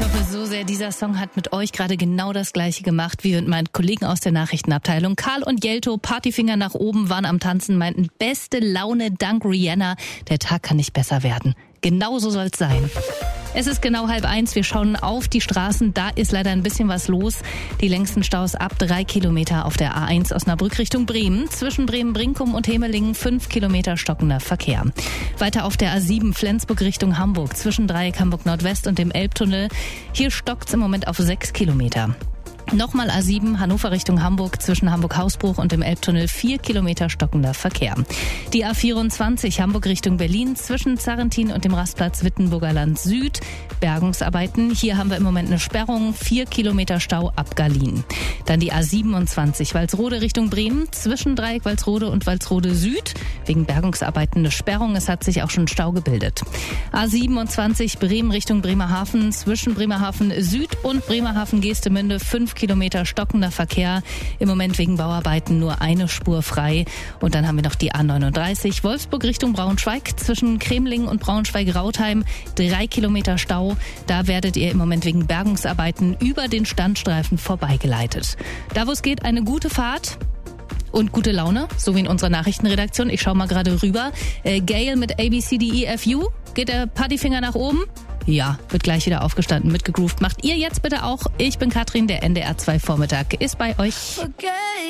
hoffe so sehr, dieser Song hat mit euch gerade genau das Gleiche gemacht wie mit meinen Kollegen aus der Nachrichtenabteilung. Karl und Jelto, Partyfinger nach oben, waren am Tanzen, meinten beste Laune dank Rihanna. Der Tag kann nicht besser werden. Genau so soll's sein. Es ist genau 12:30. Wir schauen auf die Straßen. Da ist leider ein bisschen was los. Die längsten Staus ab 3 Kilometer auf der A1 Osnabrück Richtung Bremen. Zwischen Bremen-Brinkum und Hemelingen 5 Kilometer stockender Verkehr. Weiter auf der A7 Flensburg Richtung Hamburg. Zwischen Dreieck Hamburg Nordwest und dem Elbtunnel. Hier stockt's im Moment auf 6 Kilometer. Nochmal A7 Hannover Richtung Hamburg, zwischen Hamburg-Hausbruch und dem Elbtunnel 4 Kilometer stockender Verkehr. Die A24 Hamburg Richtung Berlin, zwischen Zarrentin und dem Rastplatz Wittenburger Land Süd. Bergungsarbeiten, hier haben wir im Moment eine Sperrung, 4 Kilometer Stau ab Garlin. Dann die A27 Walsrode Richtung Bremen, zwischen Dreieck Walsrode und Walsrode Süd. Wegen Bergungsarbeiten eine Sperrung, es hat sich auch schon Stau gebildet. A27 Bremen Richtung Bremerhaven, zwischen Bremerhaven Süd und Bremerhaven Geestemünde 5 Kilometer stockender Verkehr. Im Moment wegen Bauarbeiten nur eine Spur frei. Und dann haben wir noch die A39 Wolfsburg Richtung Braunschweig. Zwischen Cremlingen und Braunschweig-Rautheim 3 Kilometer Stau. Da werdet ihr im Moment wegen Bergungsarbeiten über den Standstreifen vorbeigeleitet. Da wo es geht, eine gute Fahrt. Und gute Laune, so wie in unserer Nachrichtenredaktion. Ich schaue mal gerade rüber. Gail mit ABCDEFU. Geht der Partyfinger nach oben? Ja, wird gleich wieder aufgestanden, mitgegroovt. Macht ihr jetzt bitte auch. Ich bin Katrin, der NDR 2 Vormittag ist bei euch. Okay.